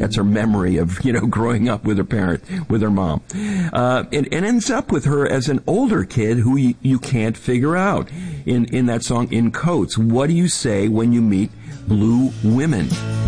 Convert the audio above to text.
That's her memory of, growing up with her mom. It ends up with her as an older kid who you can't figure out. In that song, In Coats, what do you say when you meet blue women?